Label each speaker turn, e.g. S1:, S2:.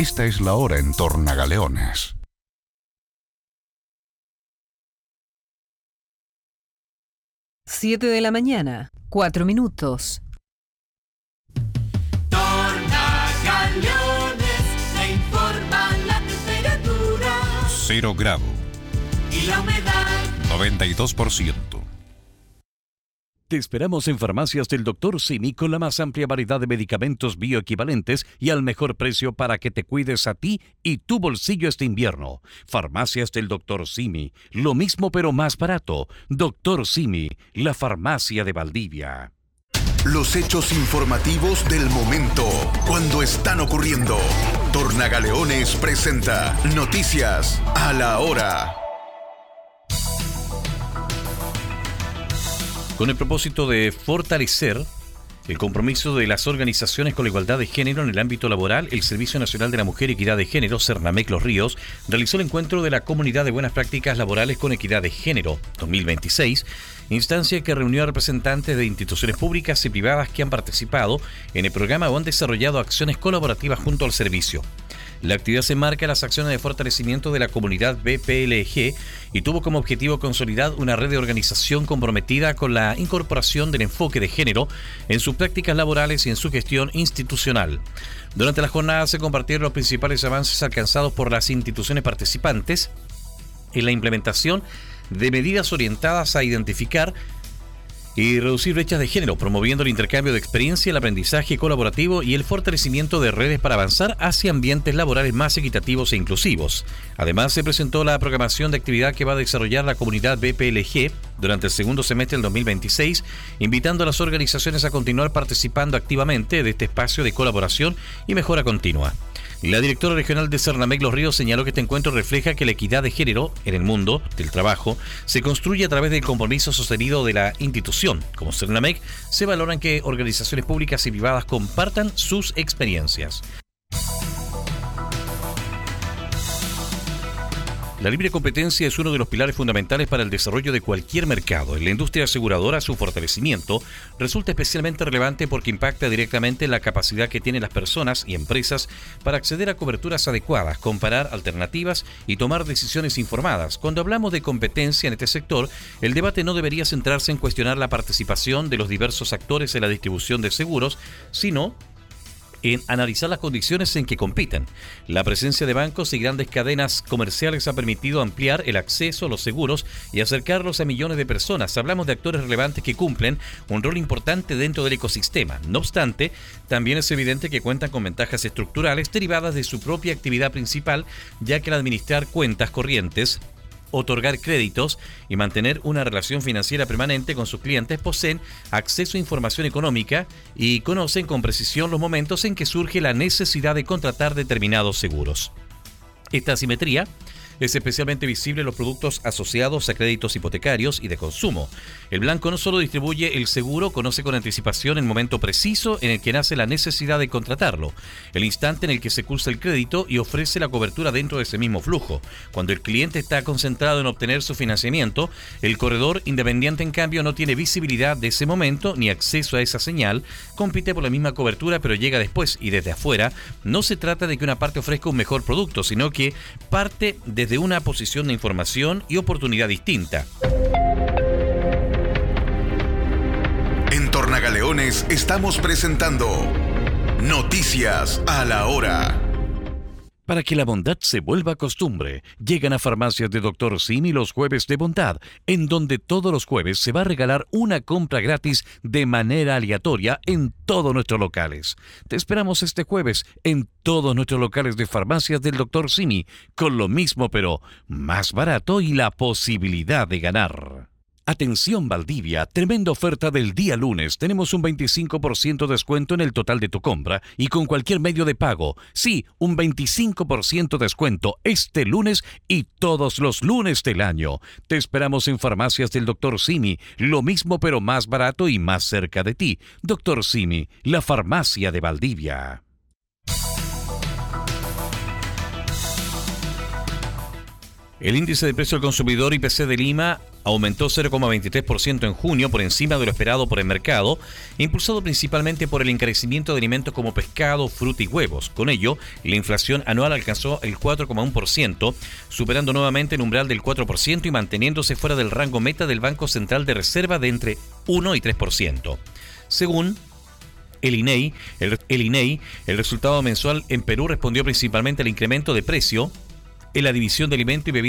S1: Esta es la hora en Tornagaleones.
S2: 7 de la mañana, 4 minutos.
S3: Tornagaleones le informan la temperatura.
S1: 0 grado.
S3: Y la humedad.
S1: 92%.
S4: Te esperamos en Farmacias del Dr. Simi con la más amplia variedad de medicamentos bioequivalentes y al mejor precio para que te cuides a ti y tu bolsillo este invierno. Farmacias del Dr. Simi, lo mismo pero más barato. Dr. Simi, la farmacia de Valdivia.
S5: Los hechos informativos del momento, cuando están ocurriendo. Tornagaleones presenta Noticias a la Hora.
S4: Con el propósito de fortalecer el compromiso de las organizaciones con la igualdad de género en el ámbito laboral, el Servicio Nacional de la Mujer y Equidad de Género, Cernamec Los Ríos, realizó el encuentro de la Comunidad de Buenas Prácticas Laborales con Equidad de Género 2026, instancia que reunió a representantes de instituciones públicas y privadas que han participado en el programa o han desarrollado acciones colaborativas junto al servicio. La actividad se enmarca en las acciones de fortalecimiento de la comunidad BPLG y tuvo como objetivo consolidar una red de organización comprometida con la incorporación del enfoque de género en sus prácticas laborales y en su gestión institucional. Durante la jornada se compartieron los principales avances alcanzados por las instituciones participantes en la implementación de medidas orientadas a identificar y reducir brechas de género, promoviendo el intercambio de experiencia, el aprendizaje colaborativo y el fortalecimiento de redes para avanzar hacia ambientes laborales más equitativos e inclusivos. Además, se presentó la programación de actividad que va a desarrollar la comunidad BPLG durante el segundo semestre del 2026, invitando a las organizaciones a continuar participando activamente de este espacio de colaboración y mejora continua. La directora regional de Cernamec Los Ríos señaló que este encuentro refleja que la equidad de género en el mundo del trabajo se construye a través del compromiso sostenido de la institución. Como Cernamec, se valoran que organizaciones públicas y privadas compartan sus experiencias. La libre competencia es uno de los pilares fundamentales para el desarrollo de cualquier mercado. En la industria aseguradora, su fortalecimiento resulta especialmente relevante porque impacta directamente en la capacidad que tienen las personas y empresas para acceder a coberturas adecuadas, comparar alternativas y tomar decisiones informadas. Cuando hablamos de competencia en este sector, el debate no debería centrarse en cuestionar la participación de los diversos actores en la distribución de seguros, sino en analizar las condiciones en que compiten. La presencia de bancos y grandes cadenas comerciales ha permitido ampliar el acceso a los seguros y acercarlos a millones de personas. Hablamos de actores relevantes que cumplen un rol importante dentro del ecosistema. No obstante, también es evidente que cuentan con ventajas estructurales derivadas de su propia actividad principal, ya que al administrar cuentas corrientes, otorgar créditos y mantener una relación financiera permanente con sus clientes, poseen acceso a información económica y conocen con precisión los momentos en que surge la necesidad de contratar determinados seguros. Esta asimetría es especialmente visible en los productos asociados a créditos hipotecarios y de consumo. El Blanco no solo distribuye el seguro, conoce con anticipación el momento preciso en el que nace la necesidad de contratarlo, el instante en el que se cursa el crédito y ofrece la cobertura dentro de ese mismo flujo. Cuando el cliente está concentrado en obtener su financiamiento, el corredor independiente en cambio no tiene visibilidad de ese momento ni acceso a esa señal, compite por la misma cobertura pero llega después y desde afuera. No se trata de que una parte ofrezca un mejor producto, sino que parte desde una posición de información y oportunidad distinta.
S5: En Tornagaleones estamos presentando Noticias a la Hora.
S4: Para que la bondad se vuelva costumbre, llegan a Farmacias de Dr. Simi los jueves de bondad, en donde todos los jueves se va a regalar una compra gratis de manera aleatoria en todos nuestros locales. Te esperamos este jueves en todos nuestros locales de Farmacias del Dr. Simi, con lo mismo pero más barato y la posibilidad de ganar. Atención Valdivia, tremenda oferta del día lunes. Tenemos un 25% de descuento en el total de tu compra y con cualquier medio de pago. Sí, un 25% de descuento este lunes y todos los lunes del año. Te esperamos en Farmacias del Dr. Simi, lo mismo pero más barato y más cerca de ti. Dr. Simi, la farmacia de Valdivia. El índice de precio del consumidor IPC de Lima aumentó 0,23% en junio, por encima de lo esperado por el mercado, impulsado principalmente por el encarecimiento de alimentos como pescado, fruta y huevos. Con ello, la inflación anual alcanzó el 4,1%, superando nuevamente el umbral del 4% y manteniéndose fuera del rango meta del Banco Central de Reserva de entre 1 y 3%. Según el INEI, el resultado mensual en Perú respondió principalmente al incremento de precio en la división de alimentos y bebidas